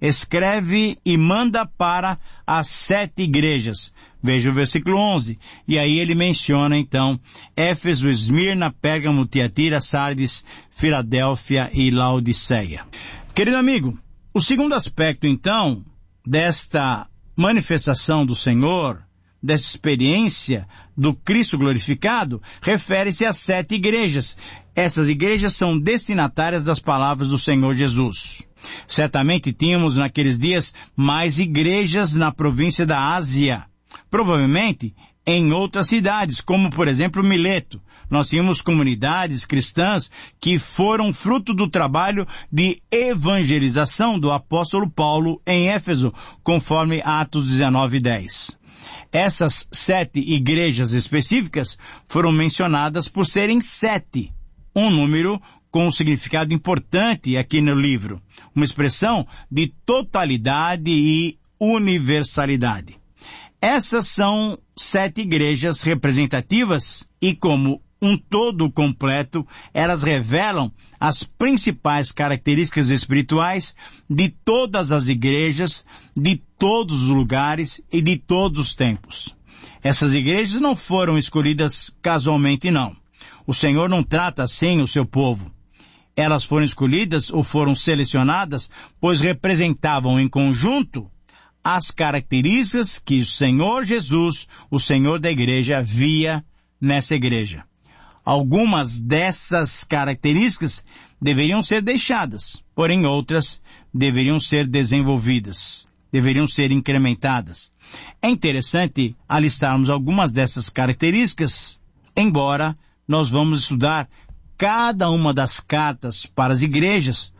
escreve e manda para as 7 igrejas. Veja o versículo 11. E aí ele menciona, então, Éfeso, Esmirna, Pérgamo, Tiatira, Sardes, Filadélfia e Laodiceia. Querido amigo, o segundo aspecto, então, desta manifestação do Senhor, dessa experiência do Cristo glorificado, refere-se às 7 igrejas. Essas igrejas são destinatárias das palavras do Senhor Jesus. Certamente tínhamos naqueles dias mais igrejas na província da Ásia, provavelmente em outras cidades, como por exemplo Mileto. Nós tínhamos comunidades cristãs que foram fruto do trabalho de evangelização do apóstolo Paulo em Éfeso, conforme Atos 19:10. Essas 7 igrejas específicas foram mencionadas por serem 7, um número com um significado importante aqui no livro, uma expressão de totalidade e universalidade. Essas são 7 igrejas representativas e, como um todo completo, elas revelam as principais características espirituais de todas as igrejas, de todos os lugares e de todos os tempos. Essas igrejas não foram escolhidas casualmente, não. O Senhor não trata assim o seu povo. Elas foram escolhidas ou foram selecionadas, pois representavam em conjunto as características que o Senhor Jesus, o Senhor da igreja, via nessa igreja. Algumas dessas características deveriam ser deixadas, porém outras deveriam ser desenvolvidas, deveriam ser incrementadas. É interessante alistarmos algumas dessas características, embora nós vamos estudar cada uma das cartas para as igrejas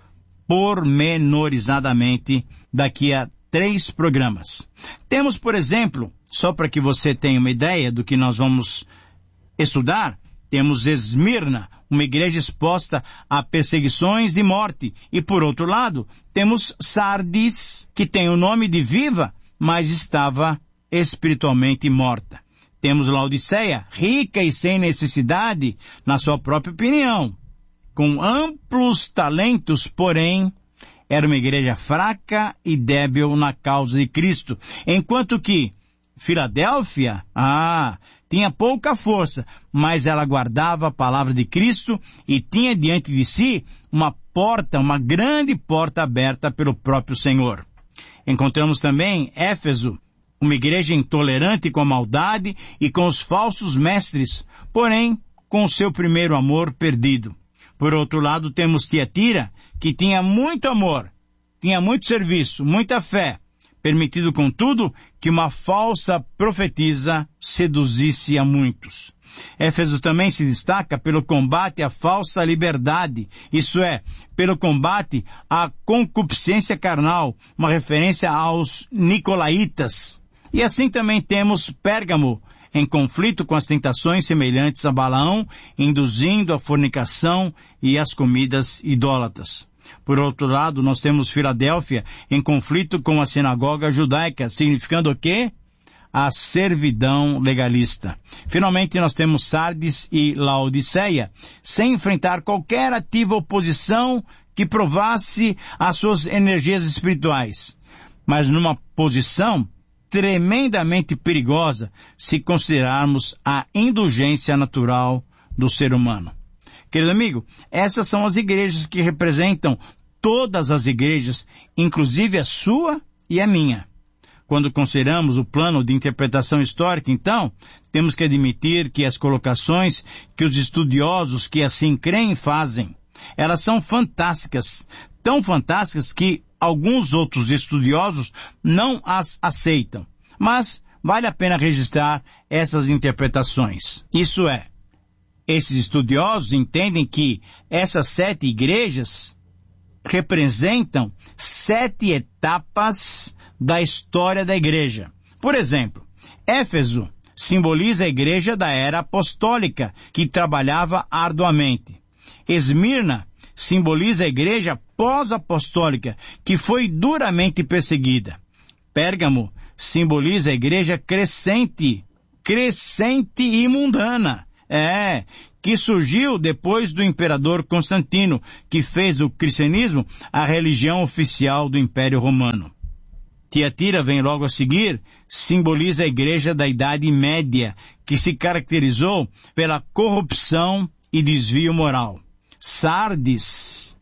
pormenorizadamente daqui a 3 programas. Temos, por exemplo, só para que você tenha uma ideia do que nós vamos estudar, temos Esmirna, uma igreja exposta a perseguições e morte. E por outro lado, temos Sardes, que tem o nome de viva, mas estava espiritualmente morta. Temos Laodiceia, rica e sem necessidade, na sua própria opinião, com amplos talentos, porém, era uma igreja fraca e débil na causa de Cristo. Enquanto que Filadélfia, tinha pouca força, mas ela guardava a palavra de Cristo e tinha diante de si uma grande porta aberta pelo próprio Senhor. Encontramos também Éfeso, uma igreja intolerante com a maldade e com os falsos mestres, porém com o seu primeiro amor perdido. Por outro lado, temos Tiatira, que tinha muito amor, tinha muito serviço, muita fé, permitido, contudo, que uma falsa profetisa seduzisse a muitos. Éfeso também se destaca pelo combate à falsa liberdade, isso é, pelo combate à concupiscência carnal, uma referência aos nicolaítas. E assim também temos Pérgamo, em conflito com as tentações semelhantes a Balaão, induzindo a fornicação e as comidas idólatras. Por outro lado, nós temos Filadélfia em conflito com a sinagoga judaica, significando o quê? A servidão legalista. Finalmente, nós temos Sardes e Laodiceia, sem enfrentar qualquer ativa oposição que provasse as suas energias espirituais, mas numa posição tremendamente perigosa se considerarmos a indulgência natural do ser humano. Querido amigo, essas são as igrejas que representam todas as igrejas, inclusive a sua e a minha. Quando consideramos o plano de interpretação histórica, então, temos que admitir que as colocações que os estudiosos que assim creem fazem, elas são fantásticas, tão fantásticas que alguns outros estudiosos não as aceitam. Mas vale a pena registrar essas interpretações. Isso é, esses estudiosos entendem que essas 7 igrejas representam 7 etapas da história da igreja. Por exemplo, Éfeso simboliza a igreja da era apostólica, que trabalhava arduamente. Esmirna simboliza a igreja pós-apostólica, que foi duramente perseguida. Pérgamo simboliza a igreja crescente e mundana. que surgiu depois do imperador Constantino, que fez o cristianismo a religião oficial do Império Romano. Tiatira vem logo a seguir, simboliza a igreja da Idade Média, que se caracterizou pela corrupção e desvio moral. Sardes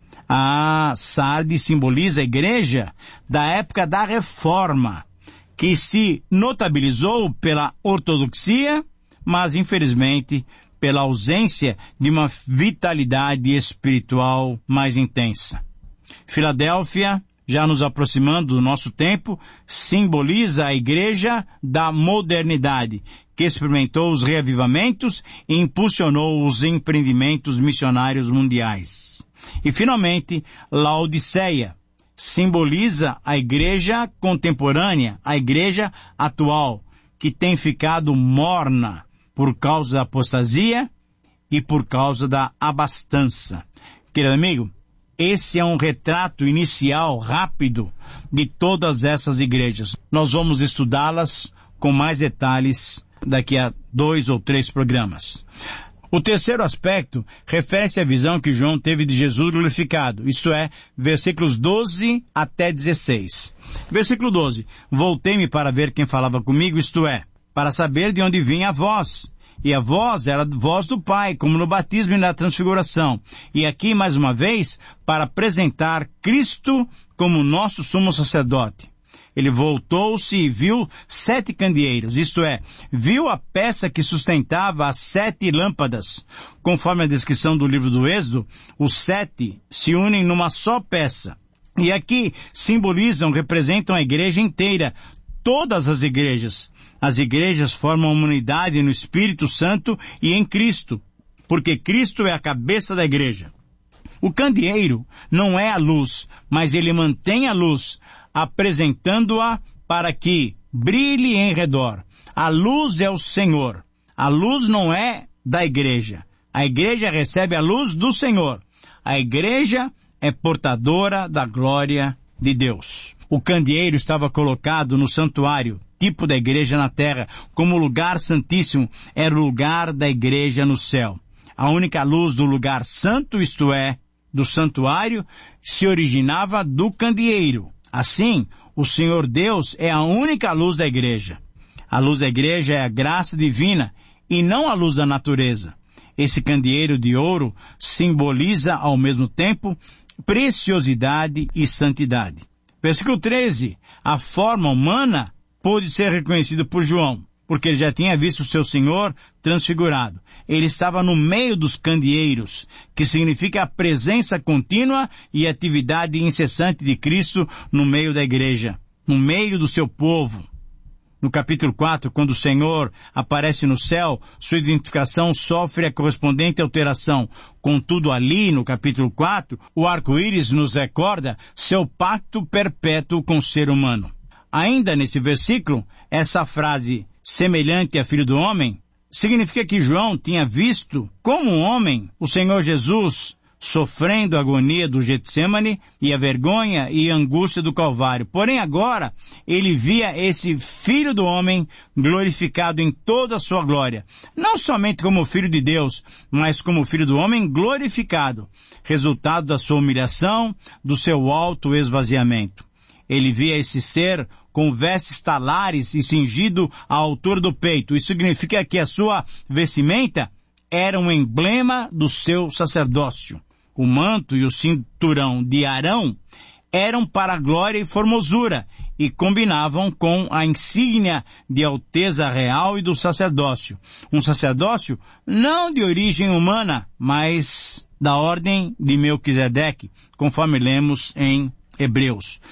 simboliza a igreja da época da Reforma, que se notabilizou pela ortodoxia, mas infelizmente pela ausência de uma vitalidade espiritual mais intensa. Filadélfia, já nos aproximando do nosso tempo, simboliza a igreja da modernidade, que experimentou os reavivamentos e impulsionou os empreendimentos missionários mundiais. E finalmente, Laodiceia simboliza a igreja contemporânea, a igreja atual, que tem ficado morna por causa da apostasia e por causa da abastança. Querido amigo, esse é um retrato inicial rápido de todas essas igrejas. Nós vamos estudá-las com mais detalhes daqui a 2 ou 3 programas. O terceiro aspecto refere-se à visão que João teve de Jesus glorificado, isto é, versículos 12 até 16. Versículo 12. Voltei-me para ver quem falava comigo, isto é, para saber de onde vinha a voz. E a voz era a voz do Pai, como no batismo e na transfiguração. E aqui, mais uma vez, para apresentar Cristo como nosso sumo sacerdote. Ele voltou-se e viu 7 candeeiros, isto é, viu a peça que sustentava as 7 lâmpadas. Conforme a descrição do livro do Êxodo, os 7 se unem numa só peça. E aqui representam a igreja inteira, todas as igrejas. As igrejas formam uma unidade no Espírito Santo e em Cristo, porque Cristo é a cabeça da igreja. O candeeiro não é a luz, mas ele mantém a luz, apresentando-a para que brilhe em redor. A luz é o Senhor. A luz não é da igreja. A igreja recebe a luz do Senhor. A igreja é portadora da glória de Deus. O candeeiro estava colocado no santuário, tipo da igreja na terra, como lugar santíssimo, era o lugar da igreja no céu. A única luz do lugar santo, isto é, do santuário, se originava do candeeiro. Assim, o Senhor Deus é a única luz da igreja. A luz da igreja é a graça divina e não a luz da natureza. Esse candeeiro de ouro simboliza ao mesmo tempo preciosidade e santidade. Versículo 13. A forma humana pôde ser reconhecida por João, porque ele já tinha visto o seu Senhor transfigurado. Ele estava no meio dos candeeiros, que significa a presença contínua e atividade incessante de Cristo no meio da igreja, no meio do seu povo. No capítulo 4, quando o Senhor aparece no céu, sua identificação sofre a correspondente alteração. Contudo, ali, no capítulo 4, o arco-íris nos recorda seu pacto perpétuo com o ser humano. Ainda nesse versículo, essa frase, semelhante a filho do homem, significa que João tinha visto, como um homem, o Senhor Jesus sofrendo a agonia do Getsêmani e a vergonha e a angústia do Calvário. Porém agora, ele via esse Filho do Homem glorificado em toda a sua glória. Não somente como Filho de Deus, mas como Filho do Homem glorificado, resultado da sua humilhação, do seu alto esvaziamento. Ele via esse ser com vestes talares e cingido à altura do peito. Isso significa que a sua vestimenta era um emblema do seu sacerdócio. O manto e o cinturão de Arão eram para glória e formosura e combinavam com a insígnia de alteza real e do sacerdócio. Um sacerdócio não de origem humana, mas da ordem de Melquisedeque, conforme lemos em Hebreus.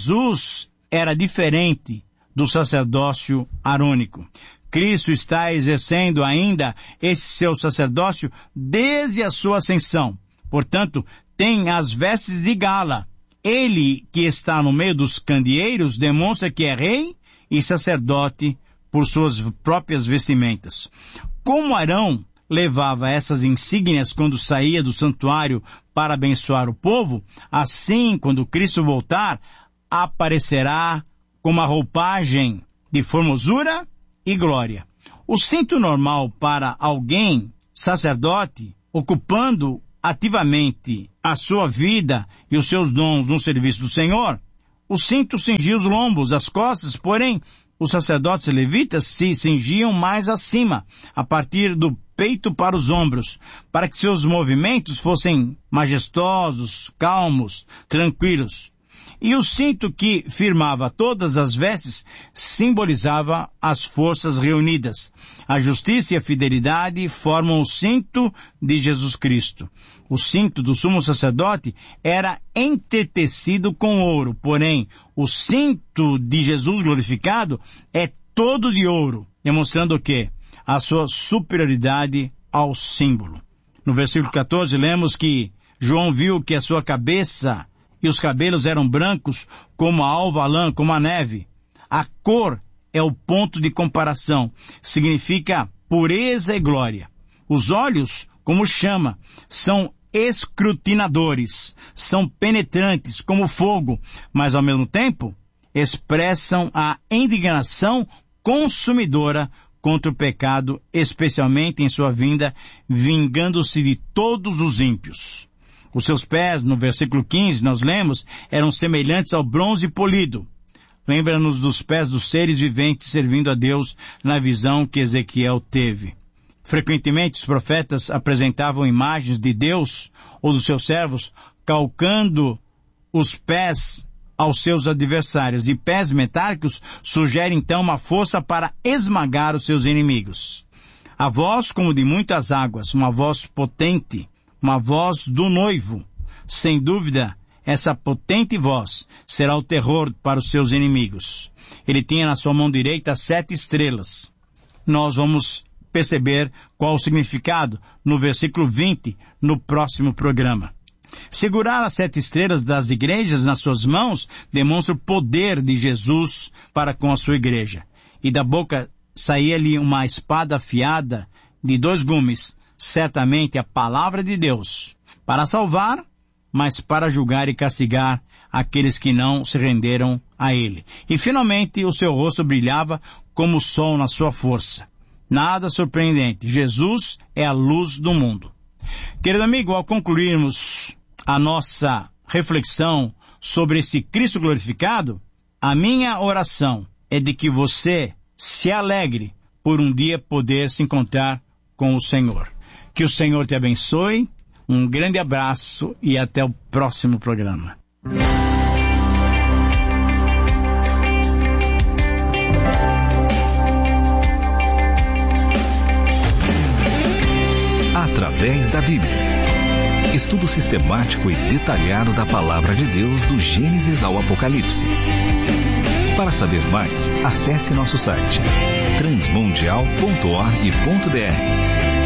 Jesus era diferente do sacerdócio arônico. Cristo está exercendo ainda esse seu sacerdócio desde a sua ascensão. Portanto, tem as vestes de gala. Ele que está no meio dos candeeiros demonstra que é rei e sacerdote por suas próprias vestimentas. Como Arão levava essas insígnias quando saía do santuário para abençoar o povo, assim, quando Cristo voltar, aparecerá com uma roupagem de formosura e glória. O cinto normal para alguém sacerdote, ocupando ativamente a sua vida e os seus dons no serviço do Senhor, o cinto cingia os lombos, as costas, porém, os sacerdotes levitas se cingiam mais acima, a partir do peito para os ombros, para que seus movimentos fossem majestosos, calmos, tranquilos. E o cinto que firmava todas as vestes simbolizava as forças reunidas. A justiça e a fidelidade formam o cinto de Jesus Cristo. O cinto do sumo sacerdote era entretecido com ouro, porém, o cinto de Jesus glorificado é todo de ouro, demonstrando o quê? A sua superioridade ao símbolo. No versículo 14, lemos que João viu que a sua cabeça e os cabelos eram brancos como a alva lã, como a neve. A cor é o ponto de comparação. Significa pureza e glória. Os olhos, como chama, são escrutinadores, são penetrantes como fogo, mas ao mesmo tempo expressam a indignação consumidora contra o pecado, especialmente em sua vinda, vingando-se de todos os ímpios. Os seus pés, no versículo 15, nós lemos, eram semelhantes ao bronze polido. Lembra-nos dos pés dos seres viventes servindo a Deus na visão que Ezequiel teve. Frequentemente os profetas apresentavam imagens de Deus ou dos seus servos, calcando os pés aos seus adversários. E pés metálicos sugerem então uma força para esmagar os seus inimigos. A voz como de muitas águas, uma voz potente, uma voz do noivo. Sem dúvida, essa potente voz será o terror para os seus inimigos. Ele tinha na sua mão direita 7 estrelas. Nós vamos perceber qual o significado no versículo 20, no próximo programa. Segurar as 7 estrelas das igrejas nas suas mãos demonstra o poder de Jesus para com a sua igreja. E da boca saía-lhe uma espada afiada de 2 gumes, certamente a palavra de Deus, para salvar, mas para julgar e castigar aqueles que não se renderam a ele. E finalmente o seu rosto brilhava como o sol na sua força. Nada surpreendente. Jesus é a luz do mundo. Querido amigo, ao concluirmos a nossa reflexão sobre esse Cristo glorificado, a minha oração é de que você se alegre por um dia poder se encontrar com o Senhor. Que o Senhor te abençoe. Um grande abraço e até o próximo programa. Através da Bíblia. Estudo sistemático e detalhado da Palavra de Deus do Gênesis ao Apocalipse. Para saber mais, acesse nosso site transmundial.org.br.